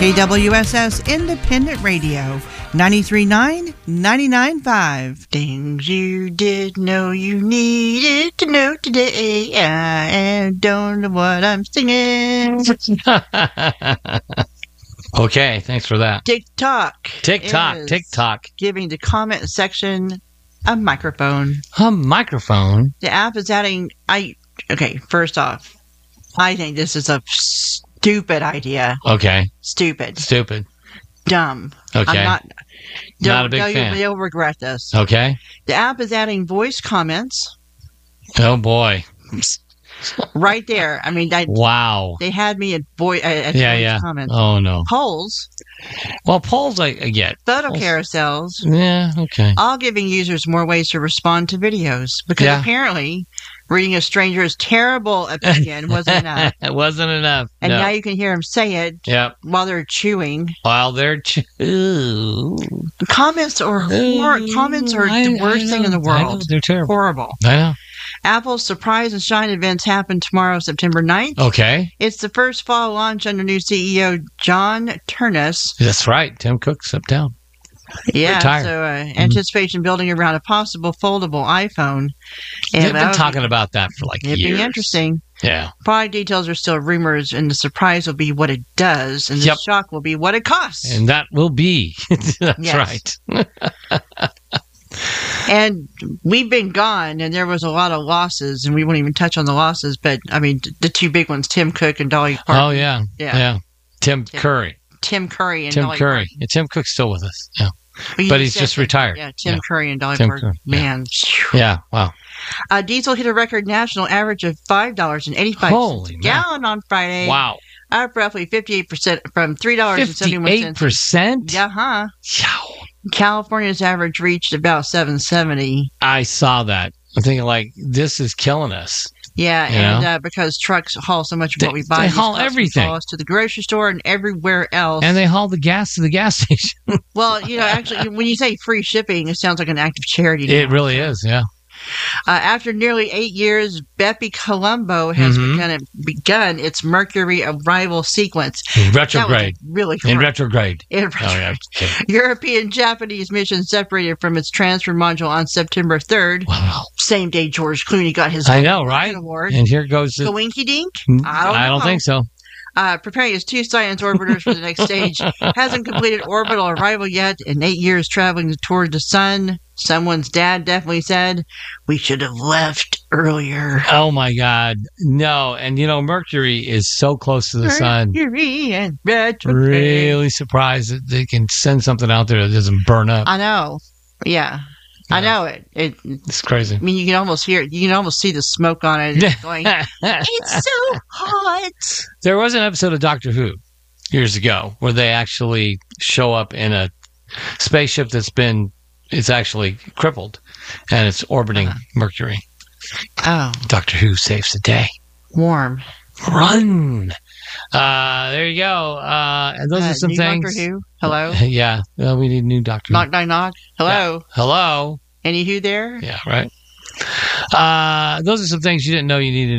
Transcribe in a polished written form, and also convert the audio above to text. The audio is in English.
KWSS Independent Radio, 93.9, 99.5. Things you didn't know you needed to know today. I don't know what I'm singing. Okay, thanks for that. TikTok. TikTok. Giving the comment section a microphone. A microphone? The app is adding... Okay, first off, I think this is a stupid idea. Okay. Stupid. Dumb. Okay. I'm not a big fan. You'll regret this. Okay. The app is adding voice comments. Oh, boy. Right there. I mean, wow. They had me at voice comments. Oh, no. Polls. Well, polls I get. Photo carousels. Yeah, okay. All giving users more ways to respond to videos. Because apparently, reading a stranger's terrible opinion wasn't enough. It wasn't enough. And now you can hear them say it while they're chewing. Comments are the worst thing in the world. I know, they're terrible. Horrible. I know. Apple's Surprise and Shine events happen tomorrow, September 9th. Okay. It's the first fall launch under new CEO John Ternus. That's right. Tim Cook stepped down. Yeah, so anticipation building around a possible foldable iPhone. They've been talking about that for years. It'd be interesting. Yeah. Product details are still rumors, and the surprise will be what it does, and the shock will be what it costs. And that will be. That's right. And we've been gone, and there was a lot of losses, and we won't even touch on the losses, but, I mean, the two big ones, Tim Cook and Dolly Parton. Oh, yeah. Tim Curry. Tim Curry and Tim Dolly Curry. Parton. Yeah, Tim Cook's still with us. Yeah. But he's just retired. Yeah, Tim Curry and Dolly Parton. Man. Yeah, wow. Diesel hit a record national average of $5.85 a gallon on Friday. Wow. Up roughly 58% from $3.71. 58%? Yeah. California's average reached about $7.70. I saw that. I'm thinking, this is killing us. Yeah, and because trucks haul so much of what we buy. They haul everything. Haul us to the grocery store and everywhere else. And they haul the gas to the gas station. Well, actually, when you say free shipping, it sounds like an act of charity. It really is, yeah. After nearly 8 years, Bepi Colombo has begun its Mercury arrival sequence. Retrograde. Really in retrograde. European Japanese mission separated from its transfer module on September 3rd. Wow. Same day George Clooney got his award. And here goes the Winky Dink? I don't think so. Preparing his two science orbiters for the next stage. Hasn't completed orbital arrival yet. In 8 years traveling toward the sun, someone's dad definitely said, we should have left earlier. Oh, my God. No. And, Mercury is so close to the sun. Mercury and retrograde. Really surprised that they can send something out there that doesn't burn up. I know. Yeah. I know it. It's crazy. I mean, you can almost hear it. You can almost see the smoke on it. It's going, it's so hot. There was an episode of Doctor Who years ago where they actually show up in a spaceship it's actually crippled, and it's orbiting Mercury. Oh. Doctor Who saves the day. Warm. Run. There you go. And those are some things. Doctor Who? Hello? Yeah. Well, we need new Doctor Who. Knock, knock, knock. Hello? Yeah. Hello? Any Who there? Yeah, right. Those are some things you didn't know you needed